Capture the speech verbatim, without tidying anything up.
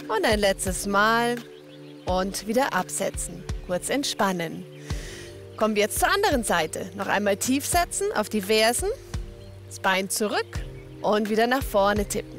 Und ein letztes Mal und wieder absetzen. Kurz entspannen. Kommen wir jetzt zur anderen Seite. Noch einmal tief setzen auf die Fersen, das Bein zurück und wieder nach vorne tippen.